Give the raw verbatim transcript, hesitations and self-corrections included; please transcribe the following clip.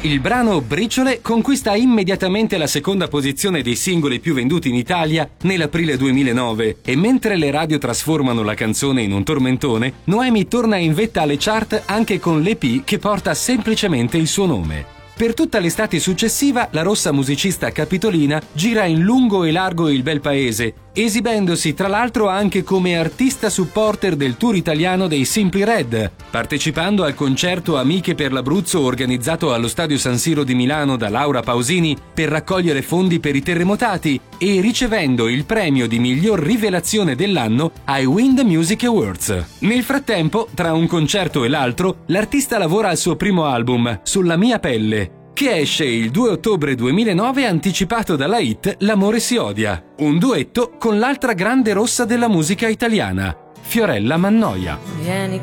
Il brano Briciole conquista immediatamente la seconda posizione dei singoli più venduti in Italia nell'aprile duemilanove e mentre le radio trasformano la canzone in un tormentone, Noemi torna in vetta alle chart anche con l'E P che porta semplicemente il suo nome. Per tutta l'estate successiva, la rossa musicista capitolina gira in lungo e largo il bel paese, esibendosi tra l'altro anche come artista supporter del tour italiano dei Simply Red, partecipando al concerto Amiche per l'Abruzzo organizzato allo Stadio San Siro di Milano da Laura Pausini per raccogliere fondi per i terremotati e ricevendo il premio di miglior rivelazione dell'anno ai Wind Music Awards. Nel frattempo, tra un concerto e l'altro, l'artista lavora al suo primo album, Sulla mia pelle, che esce il due ottobre duemilanove anticipato dalla hit L'amore si odia, un duetto con l'altra grande rossa della musica italiana, Fiorella Mannoia. Vieni